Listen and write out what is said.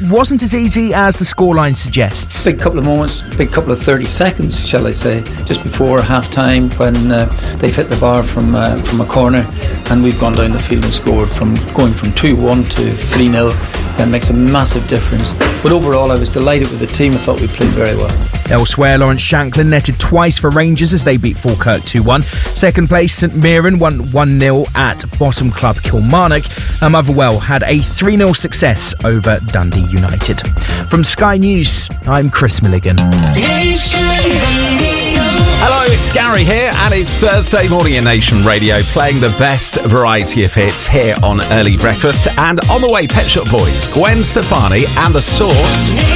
wasn't as easy as the scoreline suggests. Big couple of moments, big couple of 30 seconds, shall I say, just before half-time when they've hit the bar from a corner, and we've gone down the field and scored. From going from 2-1 to 3-0, that makes a massive difference. But overall, I was delighted with the team. I thought we played very well. Elsewhere, Lawrence Shanklin netted twice for Rangers as they beat Falkirk 2-1. Second place, St Mirren won 1-0 at bottom club Kilmarnock. Motherwell had a 3-0 success over Dundee United. From Sky News, I'm Chris Milligan. Hello, it's Gary here, and it's Thursday morning at Nation Radio, playing the best variety of hits here on Early Breakfast. And on the way, Pet Shop Boys, Gwen Stefani and The Source.